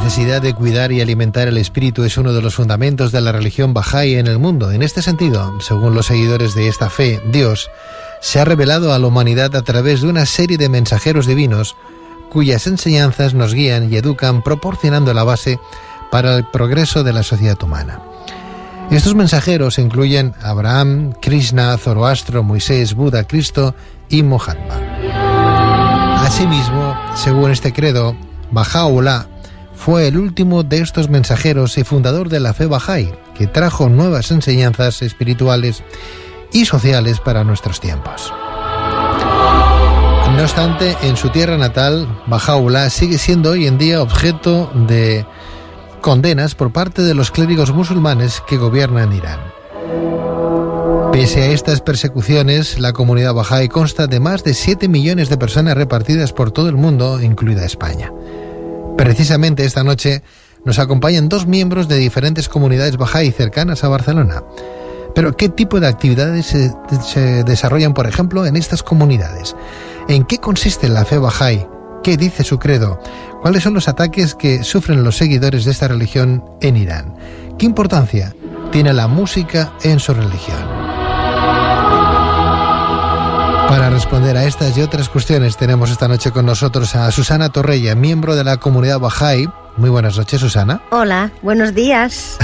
necesidad de cuidar y alimentar el espíritu es uno de los fundamentos de la religión Bahá'í en el mundo. En este sentido, según los seguidores de esta fe, Dios se ha revelado a la humanidad a través de una serie de mensajeros divinos cuyas enseñanzas nos guían y educan, proporcionando la base para el progreso de la sociedad humana. Estos mensajeros incluyen a Abraham, Krishna, Zoroastro, Moisés, Buda, Cristo y Mohammed. Asimismo, según este credo, Baha'u'lláh fue el último de estos mensajeros y fundador de la fe Bahá'í, que trajo nuevas enseñanzas espirituales y sociales para nuestros tiempos. No obstante, en su tierra natal, Baha'u'lláh sigue siendo hoy en día objeto de condenas por parte de los clérigos musulmanes que gobiernan Irán. Pese a estas persecuciones, la comunidad Bahá'í consta de más de 7 millones de personas repartidas por todo el mundo, incluida España. Precisamente esta noche nos acompañan 2 miembros de diferentes comunidades Bahá'í cercanas a Barcelona. Pero, ¿qué tipo de actividades se desarrollan, por ejemplo, en estas comunidades? ¿En qué consiste la fe Bahá'í? ¿Qué dice su credo? ¿Cuáles son los ataques que sufren los seguidores de esta religión en Irán? ¿Qué importancia tiene la música en su religión? Para responder a estas y otras cuestiones tenemos esta noche con nosotros a Susana Torrella, miembro de la comunidad Bahá'í. Muy buenas noches, Susana. Hola, buenos días.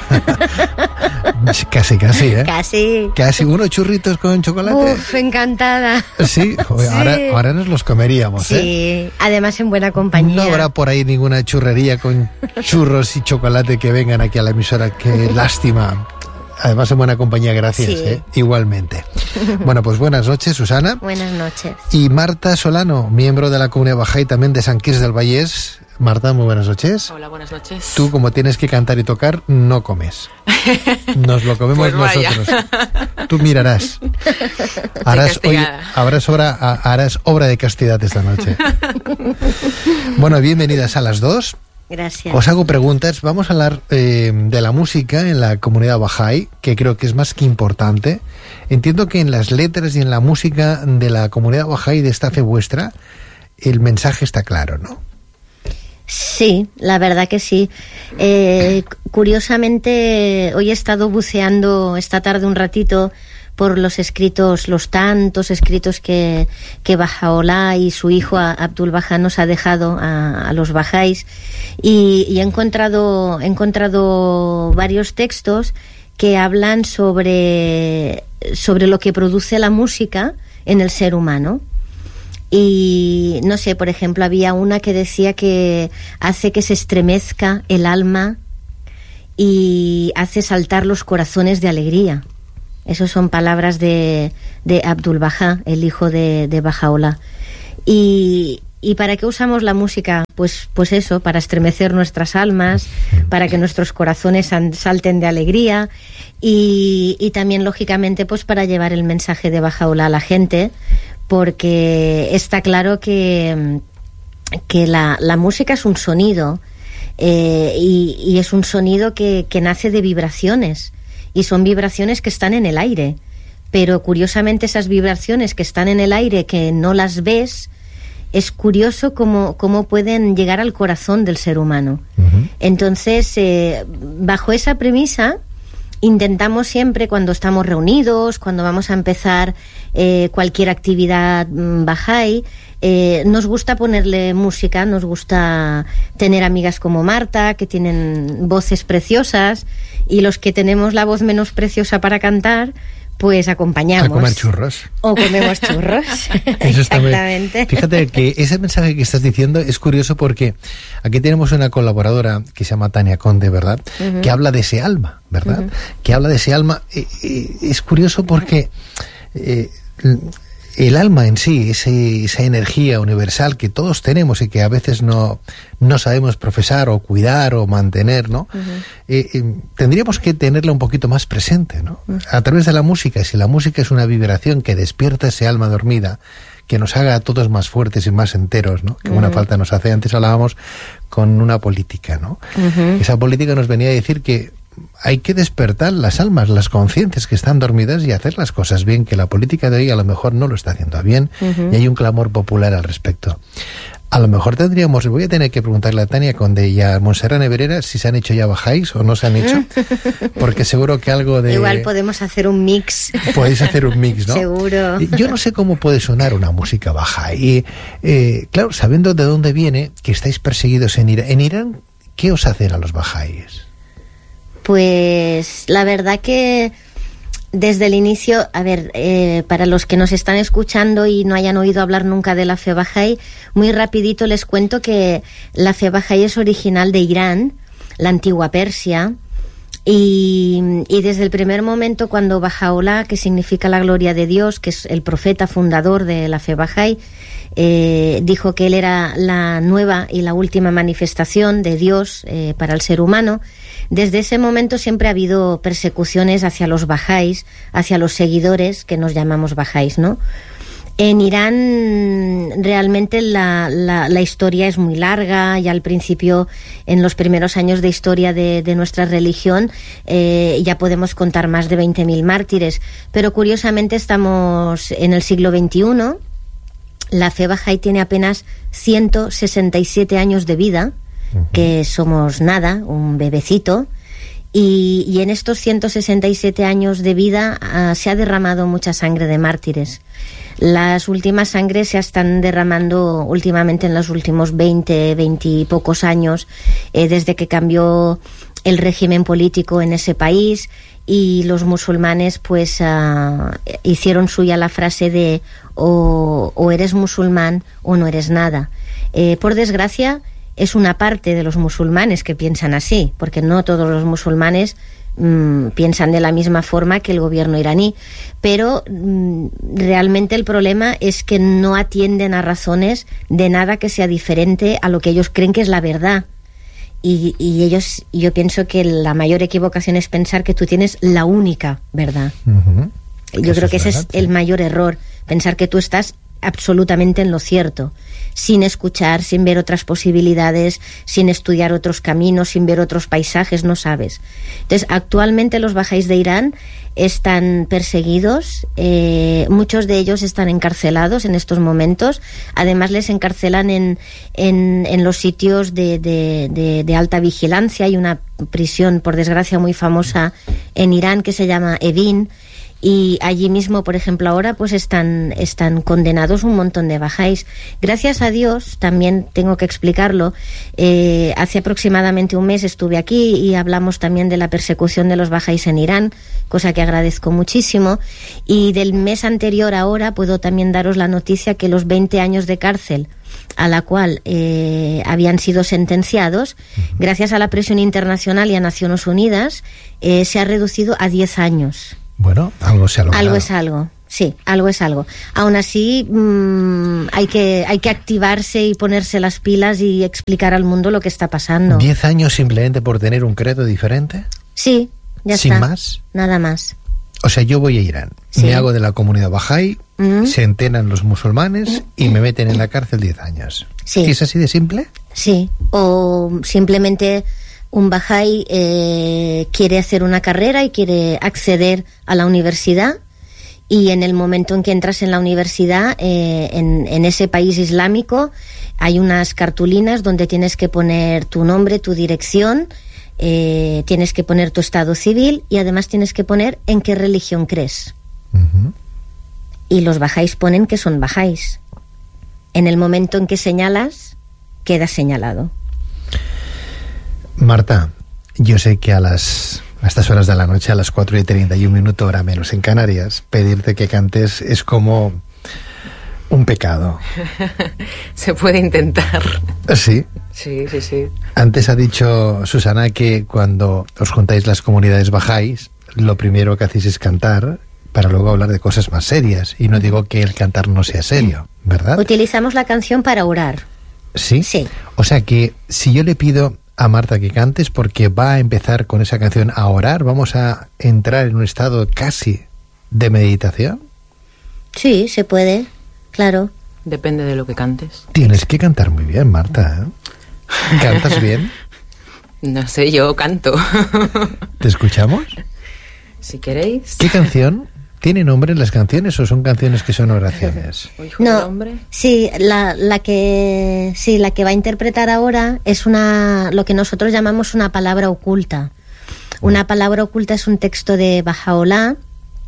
Casi, ¿eh? Casi. ¿Unos churritos con chocolate? Uf, encantada. Sí, Sí. Ahora nos los comeríamos, Sí, además en buena compañía. No habrá por ahí ninguna churrería con churros y chocolate que vengan aquí a la emisora. Qué lástima. Además en buena compañía, gracias, Sí. Igualmente. Bueno, pues buenas noches, Susana. Buenas noches. Y Marta Solano, miembro de la comunidad Bahá'í también de Sant Quirze del Vallès. Marta, muy buenas noches. Hola, buenas noches. Tú, como tienes que cantar y tocar, no comes. Nos lo comemos Pues nosotros. Tú mirarás. Harás obra de castidad esta noche. Bueno, bienvenidas a las 2. Gracias. Os hago preguntas. Vamos a hablar de la música en la comunidad Bahá'í, que creo que es más que importante. Entiendo que en las letras y en la música de la comunidad Bahá'í de esta fe vuestra, el mensaje está claro, ¿no? Sí, la verdad que sí. Curiosamente, hoy he estado buceando esta tarde un ratito por los escritos, los tantos escritos que Baha'u'lláh y su hijo Abdul Baha nos ha dejado a los Bahá'ís, y he encontrado varios textos que hablan sobre lo que produce la música en el ser humano. Y no sé, por ejemplo, había una que decía que hace que se estremezca el alma y hace saltar los corazones de alegría. Esas son palabras de Abdul Baha, el hijo de Baha'u'lláh. ¿Y para qué usamos la música? Pues eso, para estremecer nuestras almas, para que nuestros corazones salten de alegría, y también, lógicamente, pues para llevar el mensaje de Baha'u'lláh a la gente, porque está claro que la música es un sonido, y es un sonido que nace de vibraciones, y son vibraciones que están en el aire, pero curiosamente esas vibraciones que están en el aire, que no las ves, es curioso cómo pueden llegar al corazón del ser humano. Uh-huh. Entonces, bajo esa premisa, intentamos siempre, cuando estamos reunidos, cuando vamos a empezar cualquier actividad Bahá'í, nos gusta ponerle música, nos gusta tener amigas como Marta, que tienen voces preciosas, y los que tenemos la voz menos preciosa para cantar, pues acompañamos. A comer churros. O comemos churros. Exactamente. Fíjate que ese mensaje que estás diciendo es curioso, porque aquí tenemos una colaboradora que se llama Tania Conde, ¿verdad? Uh-huh. Que habla de ese alma, ¿verdad? Uh-huh. Que habla de ese alma. Es curioso porque el alma en sí, esa energía universal que todos tenemos y que a veces no sabemos profesar o cuidar o mantener, ¿no? Uh-huh. Tendríamos que tenerla un poquito más presente, ¿no? Uh-huh. A través de la música. Si la música es una vibración que despierta ese alma dormida, que nos haga a todos más fuertes y más enteros, ¿no? Que una falta nos hace. Antes hablábamos con una política, ¿no? Uh-huh. Esa política nos venía a decir que hay que despertar las almas, las conciencias que están dormidas, y hacer las cosas bien, que la política de hoy a lo mejor no lo está haciendo bien, uh-huh. Y hay un clamor popular al respecto. A lo mejor voy a tener que preguntarle a Tania Conde y a Montserrat Nebrera si se han hecho ya bajáis o no se han hecho, porque seguro que algo de... Igual podemos hacer un mix. Podéis hacer un mix, ¿no? Seguro. Yo no sé cómo puede sonar una música bahá'í. Claro, sabiendo de dónde viene, que estáis perseguidos en Irán. ¿En Irán qué os hacen a los bahá'ís? Pues la verdad que desde el inicio, para los que nos están escuchando y no hayan oído hablar nunca de la fe bahá'í, muy rapidito les cuento que la fe bahá'í es original de Irán, la antigua Persia, y desde el primer momento cuando Baha'u'lláh, que significa la gloria de Dios, que es el profeta fundador de la fe bahá'í, dijo que él era la nueva y la última manifestación de Dios para el ser humano. Desde ese momento siempre ha habido persecuciones hacia los bahá'ís, hacia los seguidores, que nos llamamos bahá'ís, ¿no? En Irán realmente la historia es muy larga. Ya al principio, en los primeros años de historia de nuestra religión, ya podemos contar más de 20.000 mártires. Pero curiosamente estamos en el siglo XXI. La fe bahá'í tiene apenas 167 años de vida, que somos nada, un bebecito, y en estos 167 años de vida se ha derramado mucha sangre de mártires. Las últimas sangres se están derramando últimamente en los últimos 20 y pocos años, desde que cambió el régimen político en ese país, y los musulmanes pues hicieron suya la frase de o eres musulmán o no eres nada. Por desgracia, es una parte de los musulmanes que piensan así, porque no todos los musulmanes piensan de la misma forma que el gobierno iraní, pero realmente el problema es que no atienden a razones de nada que sea diferente a lo que ellos creen que es la verdad. Y yo pienso que la mayor equivocación es pensar que tú tienes la única verdad. Yo creo que ese es el mayor error, pensar que tú estás absolutamente en lo cierto, sin escuchar, sin ver otras posibilidades, sin estudiar otros caminos, sin ver otros paisajes, no sabes. Entonces, actualmente los bahá'ís de Irán están perseguidos, muchos de ellos están encarcelados en estos momentos. Además, les encarcelan en los sitios de alta vigilancia. Hay una prisión, por desgracia, muy famosa en Irán que se llama Evin. Y allí mismo, por ejemplo, ahora pues están condenados un montón de bahá'ís. Gracias a Dios, también tengo que explicarlo, hace aproximadamente un mes estuve aquí y hablamos también de la persecución de los bahá'ís en Irán, cosa que agradezco muchísimo. Y del mes anterior a ahora puedo también daros la noticia que los 20 años de cárcel a la cual habían sido sentenciados, gracias a la presión internacional y a Naciones Unidas, se ha reducido a 10 años. Bueno, algo se ha logrado. Algo es algo, sí, algo es algo. Aún así, hay que activarse y ponerse las pilas y explicar al mundo lo que está pasando. ¿10 años simplemente por tener un credo diferente? Sí, ya ¿Sin está. ¿Sin más? Nada más. O sea, yo voy a Irán, me hago de la comunidad bahá'í, se enteran los musulmanes y me meten en la cárcel 10 años. Sí. ¿Es así de simple? Sí, o simplemente un bahá'í quiere hacer una carrera y quiere acceder a la universidad, y en el momento en que entras en la universidad, en ese país islámico, hay unas cartulinas donde tienes que poner tu nombre, tu dirección, tienes que poner tu estado civil y además tienes que poner en qué religión crees. Y los bahá'ís ponen que son bahá'ís. En el momento en que señalas, queda señalado. Marta, yo sé que a estas horas de la noche, a las 4:31, hora menos en Canarias, pedirte que cantes es como un pecado. Se puede intentar. ¿Sí? Sí. Antes ha dicho Susana que cuando os juntáis las comunidades bahá'ís, lo primero que hacéis es cantar para luego hablar de cosas más serias. Y no digo que el cantar no sea serio, ¿verdad? Utilizamos la canción para orar. ¿Sí? Sí. O sea que si yo le pido a Marta que cantes, porque va a empezar con esa canción a orar, vamos a entrar en un estado casi de meditación. Sí, se puede, claro. Depende de lo que cantes. Tienes que cantar muy bien, Marta, ¿eh? ¿Cantas bien? No sé, yo canto. ¿Te escuchamos? Si queréis. ¿Qué canción ¿Tiene nombre las canciones o son canciones que son oraciones? No, sí, la que va a interpretar ahora es lo que nosotros llamamos una palabra oculta. Una palabra oculta es un texto de Baha'u'lláh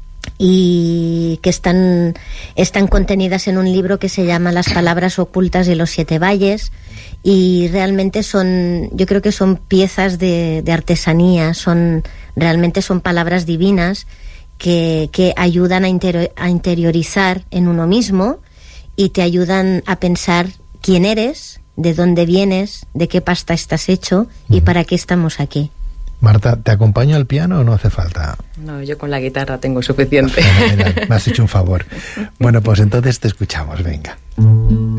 y que están contenidas en un libro que se llama Las palabras ocultas de los 7 valles, y realmente yo creo que son piezas de artesanía, realmente son palabras divinas que ayudan a interiorizar en uno mismo y te ayudan a pensar quién eres, de dónde vienes, de qué pasta estás hecho y para qué estamos aquí. Marta, ¿te acompaño al piano o no hace falta? No, yo con la guitarra tengo suficiente. Me has hecho un favor. Bueno, pues entonces te escuchamos, venga.